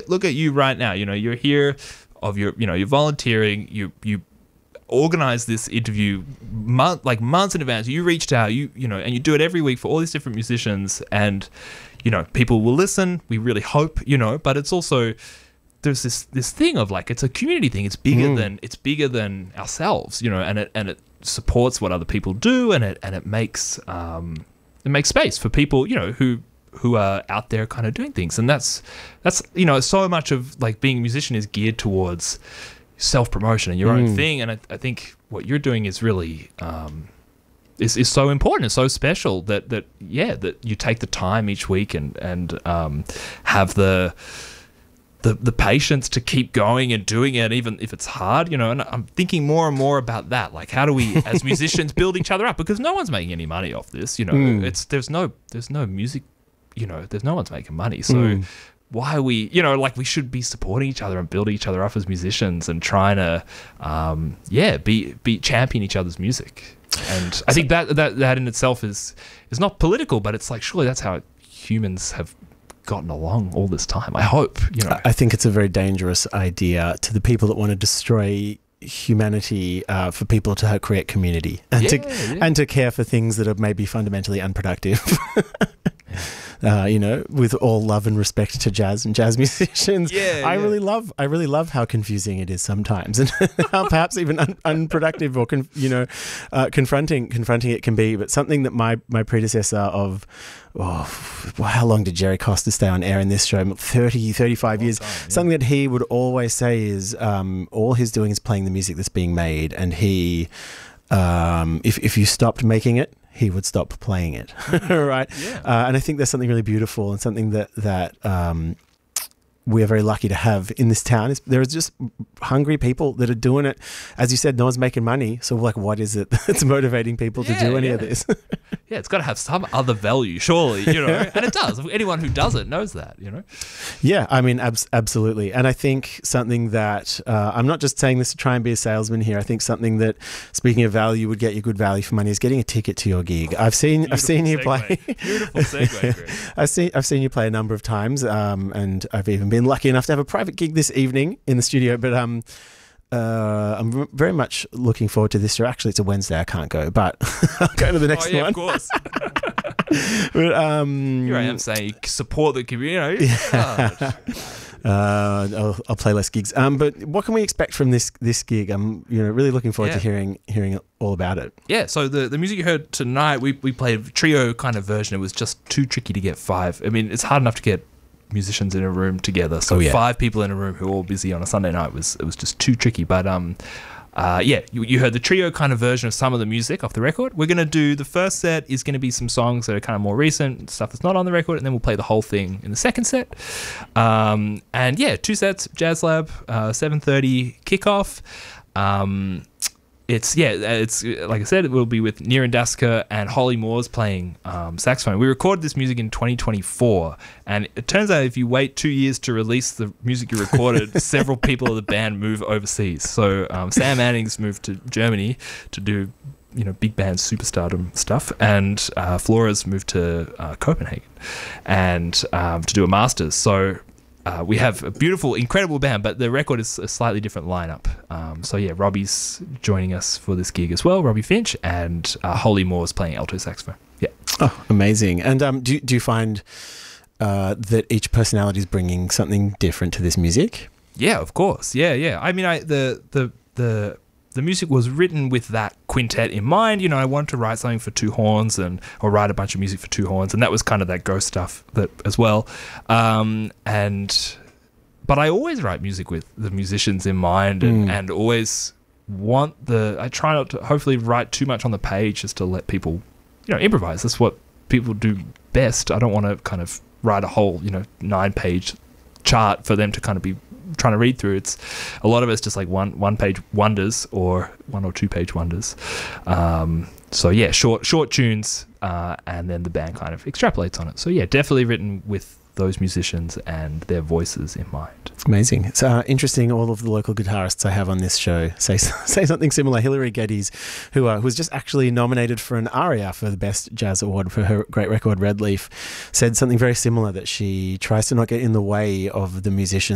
at you right now. You're here, you're volunteering. You organize this interview months in advance. You reached out, and you do it every week for all these different musicians, and people will listen. We really hope, but it's also, there's this thing of it's a community thing. It's bigger than ourselves, and it supports what other people do, and it makes space for people, who are out there kind of doing things. And that's so much of being a musician is geared towards self-promotion and your own thing. And I think what you're doing is really is so important. It's so special that you take the time each week and have the patience to keep going and doing it, even if it's hard, and I'm thinking more and more about that. How do we as musicians build each other up? Because no one's making any money off this, there's no music, there's no one's making money. So why are we, we should be supporting each other and building each other up as musicians and trying to, be champion each other's music. And I think that in itself is not political, but it's surely that's how humans have gotten along all this time. I hope, I think it's a very dangerous idea to the people that want to destroy humanity for people to create community and to care for things that are maybe fundamentally unproductive. With all love and respect to jazz and jazz musicians, I really love how confusing it is sometimes, and how perhaps even unproductive or confronting it can be. But something that my predecessor of how long did Jerry Costa stay on air in this show? 35 years. Something that he would always say is all he's doing is playing the music that's being made, and he if you stopped making it, he would stop playing it, right? Yeah. And I think there's something really beautiful and something that we are very lucky to have in this town. There are just hungry people that are doing it. As you said, no one's making money. So what is it that's motivating people to do any of this? It's got to have some other value, surely, and it does. Anyone who does it knows that, Yeah, I mean, absolutely. And I think something that, I'm not just saying this to try and be a salesman here. I think something that, speaking of value, would get you good value for money is getting a ticket to your gig. I've seen you play. Beautiful segue, Chris. I've seen you play a number of times, and I've even been lucky enough to have a private gig this evening in the studio, but I'm very much looking forward to this year. Actually, it's a Wednesday. I can't go, but I'll go to the next one. Of course. But, here I am saying support the community. I'll play less gigs. But what can we expect from this gig? I'm really looking forward to hearing all about it. Yeah. So the music you heard tonight, we played a trio kind of version. It was just too tricky to get five. I mean, it's hard enough to get musicians in a room together. So 5 people in a room who are all busy on a Sunday night it was just too tricky. But you heard the trio kind of version of some of the music off the record. We're going to do, the first set is going to be some songs that are kind of more recent, stuff that's not on the record, and then we'll play the whole thing in the second set. 2 sets, Jazz Lab, 7:30 kickoff. It's like I said, it will be with Niran Daska and Holly Moores playing saxophone. We recorded this music in 2024, and it turns out if you wait 2 years to release the music you recorded, several people of the band move overseas. So Sam Annings moved to Germany to do big band superstardom stuff, and Flores moved to Copenhagen and to do a master's. So we have a beautiful, incredible band, but the record is a slightly different lineup. Robbie's joining us for this gig as well, Robbie Finch, and Holly Moore's playing alto saxophone. Yeah. Oh, amazing. And do you find that each personality is bringing something different to this music? Yeah, of course. Yeah. I mean, the music was written with that quintet in mind. I wanted to write something for 2 horns or write a bunch of music for 2 horns, and that was kind of that ghost stuff as well. But I always write music with the musicians in mind, and always I try not to hopefully write too much on the page, just to let people, improvise. That's what people do best. I don't want to kind of write a whole, 9-page chart for them to kind of be trying to read through. It's a lot of it's just like one page wonders or 1 or 2 page wonders. Short tunes, and then the band kind of extrapolates on it. So definitely written with those musicians and their voices in mind. Amazing. It's interesting. All of the local guitarists I have on this show say something similar. Hilary Geddes, who was just actually nominated for an ARIA for the Best Jazz Award for her great record Red Leaf, said something very similar, that she tries to not get in the way of the musicians